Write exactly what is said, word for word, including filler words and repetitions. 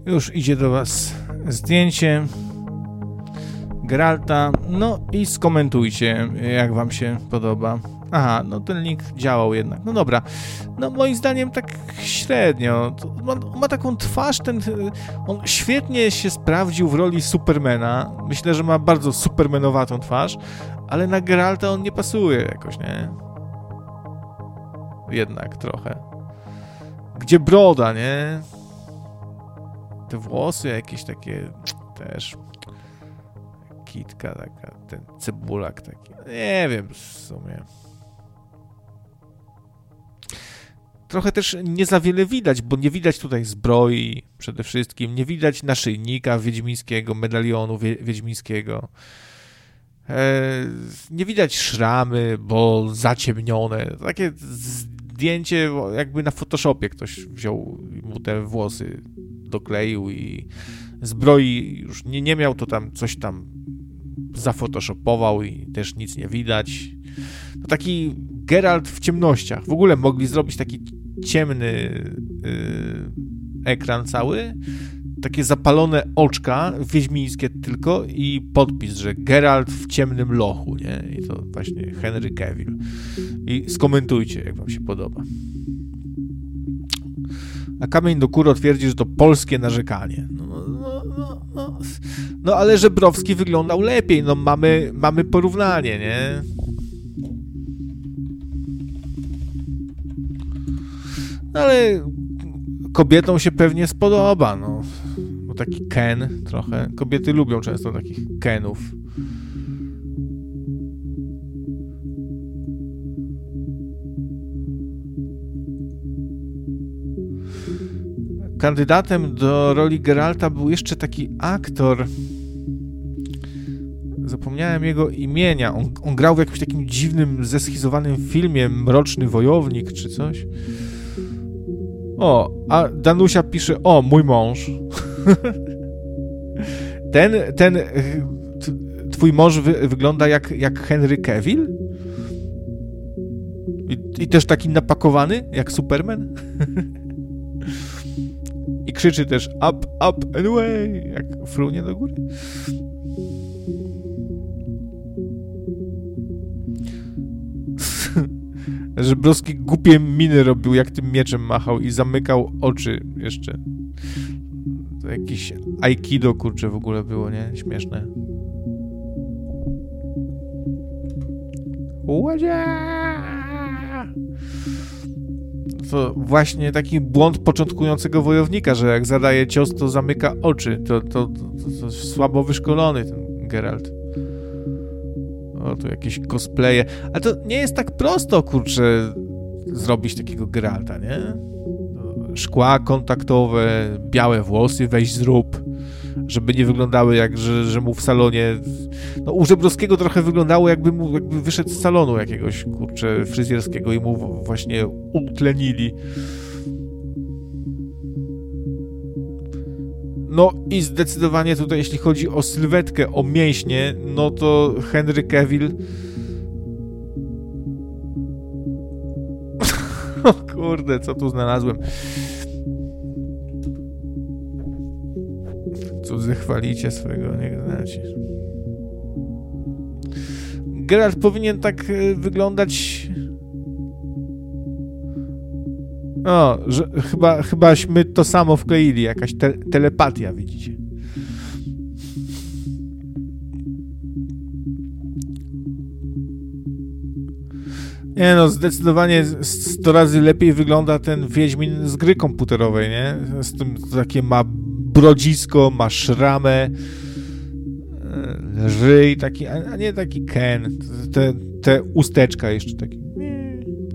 Już idzie do was zdjęcie Geralta, no i skomentujcie, jak wam się podoba. Aha, no ten link działał jednak. No dobra, no moim zdaniem tak średnio. On ma taką twarz, ten, on świetnie się sprawdził w roli Supermana. Myślę, że ma bardzo supermanowatą twarz, ale na Geralta on nie pasuje jakoś, nie? Jednak trochę. Gdzie broda, nie? Te włosy jakieś takie też... Kitka taka, ten cebulak taki. Nie wiem w sumie. Trochę też nie za wiele widać, bo nie widać tutaj zbroi przede wszystkim, nie widać naszyjnika wiedźmińskiego, medalionu wie, wiedźmińskiego. E, nie widać szramy, bo zaciemnione. Takie zdjęcie, jakby na Photoshopie ktoś wziął mu te włosy, dokleił i zbroi już nie, nie miał, to tam coś tam zafotoshopował i też nic nie widać. To taki Geralt w ciemnościach. W ogóle mogli zrobić taki ciemny yy, ekran cały, takie zapalone oczka wiedźmińskie tylko i podpis, że Geralt w ciemnym lochu, nie? I to właśnie Henry Cavill. I skomentujcie, jak wam się podoba. A Kamień do Kuro twierdzi, że to polskie narzekanie. No, no, no, no. no ale Żebrowski wyglądał lepiej. No mamy, mamy porównanie, nie? No ale kobietom się pewnie spodoba, no. Bo taki Ken trochę. Kobiety lubią często takich Kenów. Kandydatem do roli Geralta był jeszcze taki aktor. Zapomniałem jego imienia. On, on grał w jakimś takim dziwnym, zeschizowanym filmie Mroczny Wojownik czy coś. O, a Danusia pisze, o, mój mąż. ten, ten twój mąż wy, wygląda jak, jak Henry Cavill? I, I też taki napakowany, jak Superman? I krzyczy też up, up and away, jak frunie do góry. Żebrowski głupie miny robił, jak tym mieczem machał i zamykał oczy jeszcze. To jakieś aikido, kurczę, w ogóle było, nie? Śmieszne. To właśnie taki błąd początkującego wojownika, że jak zadaje cios, to zamyka oczy. To, to, to, to słabo wyszkolony ten Geralt. O, tu jakieś cosplaye. Ale to nie jest tak prosto, kurczę, zrobić takiego Geralta, nie? Szkła kontaktowe, białe włosy, weź zrób, żeby nie wyglądały jak, że, że mu w salonie... No u Żebrowskiego trochę wyglądało, jakby mu jakby wyszedł z salonu jakiegoś, kurczę, fryzjerskiego i mu właśnie utlenili. No i zdecydowanie tutaj, jeśli chodzi o sylwetkę, o mięśnie, no to Henry Cavill... O kurde, co tu znalazłem? Cudzy chwalicie swojego, niech znacie. Geralt powinien tak wyglądać... O, że chyba, chybaśmy to samo wkleili, jakaś te, telepatia, widzicie. Nie no, zdecydowanie sto razy lepiej wygląda ten Wiedźmin z gry komputerowej, nie? Z tym takie ma brodzisko, ma szramę, ryj taki, a nie taki Ken. Te, te usteczka jeszcze takie.